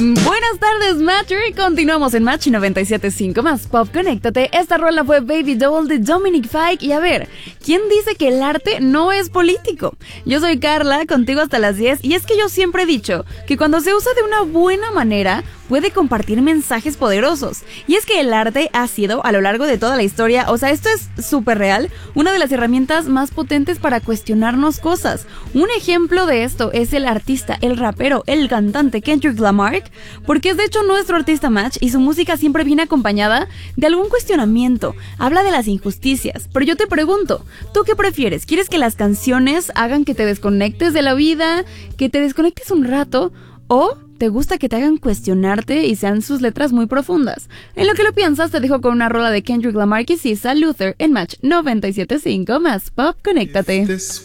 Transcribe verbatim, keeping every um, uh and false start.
Buenas tardes, Match. Continuamos en Match noventa y siete punto cinco más Pop. Conéctate. Esta rola fue Baby Doll de Dominic Fike. Y a ver, ¿quién dice que el arte no es político? Yo soy Carla, contigo hasta las diez. Y es que yo siempre he dicho que cuando se usa de una buena manera puede compartir mensajes poderosos. Y es que el arte ha sido, a lo largo de toda la historia, o sea, esto es súper real, una de las herramientas más potentes para cuestionarnos cosas. Un ejemplo de esto es el artista, el rapero, el cantante Kendrick Lamar, porque es de hecho nuestro artista Match y su música siempre viene acompañada de algún cuestionamiento. Habla de las injusticias, pero yo te pregunto, ¿tú qué prefieres? ¿Quieres que las canciones hagan que te desconectes de la vida, que te desconectes un rato, o te gusta que te hagan cuestionarte y sean sus letras muy profundas? En lo que lo piensas, te dejo con una rola de Kendrick Lamar y Sisa Luther en Match noventa y siete punto cinco más Pop. Conéctate.